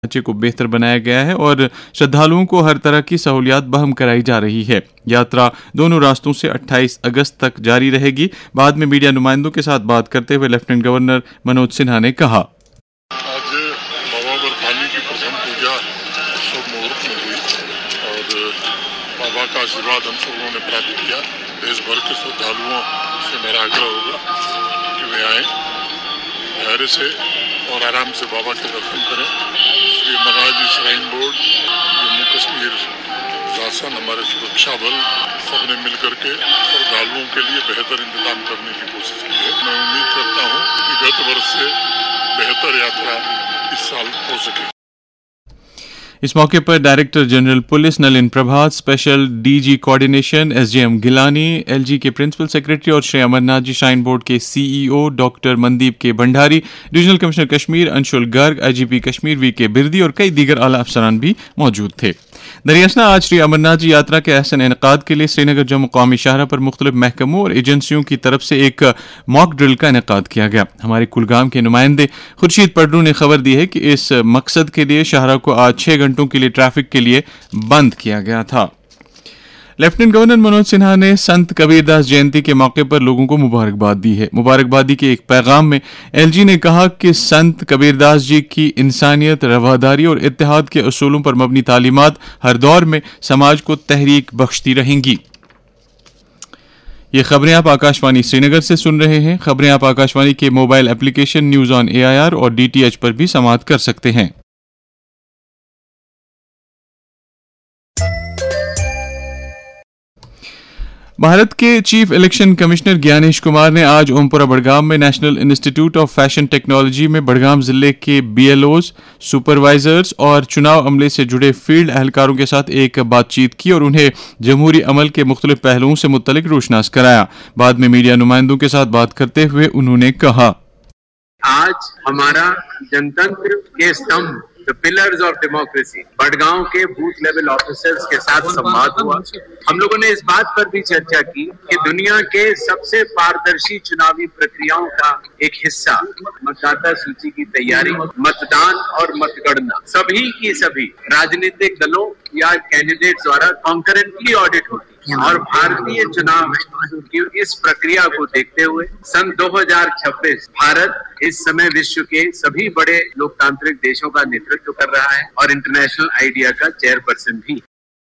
ढांचे को बेहतर बनाया गया है और श्रद्धालुओं को हर तरह की सहूलियात बहम कराई जा रही है। यात्रा दोनों रास्तों से 28 अगस्त तक जारी रहेगी। बाद में मीडिया नुमाइंदों के साथ बात करते हुए लेफ्टिनेंट गवर्नर मनोज सिन्हा ने कहा, आज बाबा बरफानी की प्रथम पूजा शुभ मुहूर्त में हुई और बाबा का आशीर्वाद हम सब लोगों ने प्राप्त किया। देश भर के श्रद्धालुओं से मेरा आग्रह होगा कि वे आए, धैर्य से और आराम से बाबा के दर्शन करें। श्री महाराज श्राइन बोर्ड, जम्मू कश्मीर शासन, हमारे सुरक्षा बल सबने मिलकर के श्रद्धालुओं के लिए बेहतर इंतजाम करने की कोशिश की है। मैं उम्मीद करता हूँ कि गत वर्ष से बेहतर यात्रा इस साल हो सके। इस मौके पर डायरेक्टर जनरल पुलिस नलिन प्रभात, special DG coordination SJM Gilani, LG के प्रिंसिपल सेक्रेटरी और श्री अमरनाथ जी श्राइन बोर्ड के सीईओ डॉक्टर मनदीप के Bhandari, divisional commissioner Kashmir Anshul Garg, IGP Kashmir we के बिरदी और कई दीगर आला अफसरान भी मौजूद थे। दरियासना आज श्री अमरनाथ जी यात्रा के अहसन इनेकाद के लिए श्रीनगर जम्मू कौमी शाहरा पर मुख्तलिफ महकमों और एजेंसियों की तरफ से एक मॉक ड्रिल का इनेकाद किया गया। हमारे कुलगाम के नुमाइंदे खुर्शीद पडरू ने खबर दी है कि इस मकसद के लिए शाहरा को आज 6 घंटों के लिए ट्रैफिक के लिए बंद किया गया था। लेफ्टिनेंट गवर्नर मनोज सिन्हा ने संत कबीरदास जयंती के मौके पर लोगों को मुबारकबाद दी है। मुबारकबादी के एक पैगाम में एलजी ने कहा कि संत कबीरदास जी की इंसानियत, रवादारी और इत्तेहाद के असूलों पर मबनी तालीमात हर दौर में समाज को तहरीक बख्शती रहेंगी। ये खबरें आप आकाशवाणी श्रीनगर से सुन रहे हैं। खबरें आप आकाशवाणी के mobile application news on AIR और डीटीएच पर भी समाअत कर सकते हैं। भारत के chief election commissioner Gyanesh Kumar ने आज ओमपुरा बड़गाम में national institute of fashion technology में बड़गाम जिले के बीएलओज, सुपरवाइजर्स और चुनाव अमले से जुड़े फील्ड एहलकारों के साथ एक बातचीत की और उन्हें जमहूरी अमल के मुख्तलिफ पहलुओं से मुत्तलिक रोशनास कराया। बाद में मीडिया नुमाइंदों के साथ बात करते हुए उन्होंने कहा, आज हमारा जनतंत्र के स्तंभ the pillars of democracy Badgaon के बूथ लेवल ऑफिसर्स के साथ संवाद हुआ। हम लोगों ने इस बात पर भी चर्चा की कि दुनिया के सबसे पारदर्शी चुनावी प्रक्रियाओं का एक हिस्सा मतदाता सूची की तैयारी, मतदान और मतगणना सभी की सभी राजनीतिक दलों या कैंडिडेट्स द्वारा कॉन्करेंटली ऑडिट होती है और भारतीय चुनाव की इस प्रक्रिया को देखते हुए सन 2026 भारत इस समय विश्व के सभी बड़े लोकतांत्रिक देशों का नेतृत्व कर रहा है और इंटरनेशनल आइडिया का चेयरपर्सन भी।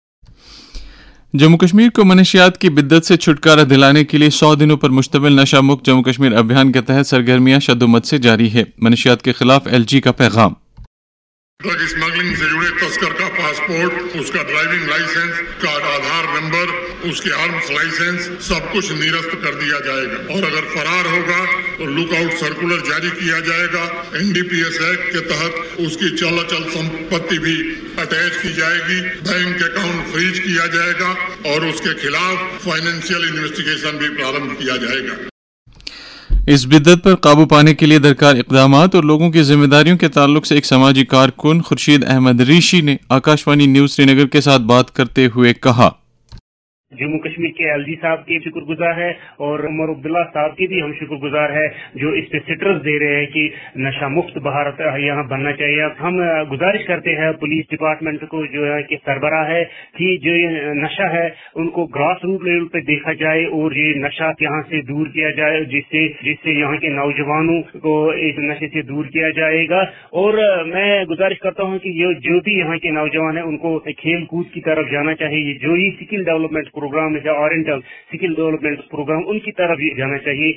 जम्मू कश्मीर को मनशियात की बिद्दत से छुटकारा दिलाने के लिए 100 दिनों पर मुश्तमिल नशा मुक्त जम्मू कश्मीर अभियान के तहत सरगर्मियां शद्दोमद से जारी है। मनशियात के खिलाफ एलजी का पैगाम, ड्रग स्मगलिंग से जुड़े तस्कर का पासपोर्ट, उसका ड्राइविंग लाइसेंस का आधार नंबर, उसके आर्म्स लाइसेंस सब कुछ निरस्त कर दिया जाएगा और अगर फरार होगा तो लुकआउट सर्कुलर जारी किया जाएगा। एनडीपीएस एक्ट के तहत उसकी चल संपत्ति भी अटैच की जाएगी, बैंक अकाउंट फ्रीज किया जाएगा और उसके खिलाफ फाइनेंशियल इन्वेस्टिगेशन भी प्रारंभ किया जाएगा। इस बिद्दत पर काबू पाने के लिए दरकार इक़दामात और लोगों की जिम्मेदारियों के ताल्लुक से एक समाजी कारकुन खुर्शीद अहमद ऋषि ने आकाशवाणी न्यूज श्रीनगर के साथ बात करते हुए कहा, जम्मू कश्मीर के एलजी साहब के शुक्रगुजार है और उमर अब्दुल्ला साहब की भी हम शुक्रगुजार है जो इस पे सिट्रस दे रहे हैं कि नशा मुक्त भारत यहाँ बनना चाहिए। हम गुजारिश करते हैं पुलिस डिपार्टमेंट को जो है कि सरबराह है कि जो ये नशा है उनको ग्रास रूट लेवल पे देखा जाए और ये नशा यहाँ से दूर किया जाए जिससे यहाँ के नौजवानों को इस नशे से दूर किया जाएगा। और मैं गुजारिश करता हूँ कि जो भी यहाँ के नौजवान है उनको खेल कूद की तरफ जाना चाहिए। जो ये स्किल डेवलपमेंट प्रोग्राम है, ओरिएंटल स्किल डेवलपमेंट प्रोग्राम, उनकी तरफ भी जाना चाहिए।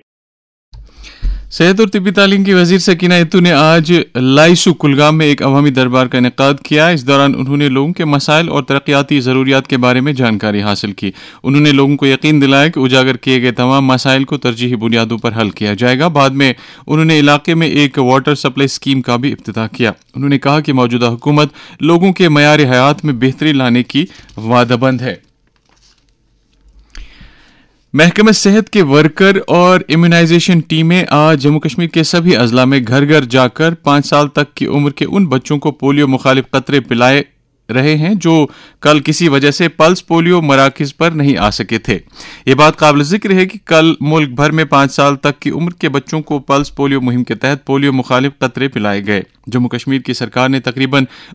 सेहत और तिब्बी तालीम की वजीर सकीना इत्तू ने आज लाइसू कुलगाम में एक अवामी दरबार का इनेकाद किया। इस दौरान उन्होंने लोगों के मसाइल और तरक्याती ज़रूरियात के बारे में जानकारी हासिल की। उन्होंने लोगों को यकीन दिलाया कि उजागर किए गए तमाम मसाइल को तरजीही बुनियादों पर हल किया जाएगा। बाद में उन्होंने इलाके में एक वाटर सप्लाई स्कीम का भी इफ्तिताह किया। उन्होंने कहा कि मौजूदा हुकूमत लोगों के मयार हयात में बेहतरी लाने की वादाबंद है। महकमा सेहत के वर्कर और इम्यूनाइजेशन टीमें आज जम्मू कश्मीर के सभी अजला में घर घर जाकर 5 साल तक की उम्र के उन बच्चों को पोलियो मुखालिफ कतरे पिलाए रहे हैं जो कल किसी वजह से पल्स पोलियो मराकज पर नहीं आ सके थे। ये बात काबिल जिक्र है कि कल मुल्क भर में 5 साल तक की उम्र के बच्चों को पल्स पोलियो मुहिम के तहत पोलियो मुखालिफ कतरे पिलाए गए। जम्मू कश्मीर की सरकार ने तकरीबन